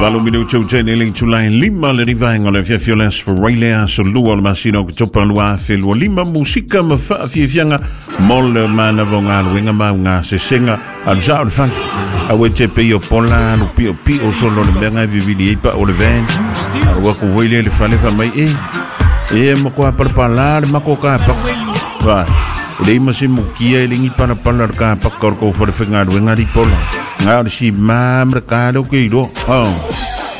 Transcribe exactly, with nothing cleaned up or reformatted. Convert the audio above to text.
Walu minu chau tene ling tulai lima le riva inga le fia fioles for Railea so lua le masino ke topa lua fe lua lima musika ma faa fia fianga mol le mana vonga luenga ma ngā se senga alu sa o le fang awe te pe o pola lu pi o pi o solo le menga vivili eipa o le van alu wako weile le fale fa mai e e mo kua palapala le mako ka pa wa le ima se mukia e lingi pana pala ka pa korko for le fenga luenga di pola ngā o le si mamra ka do ke iro oh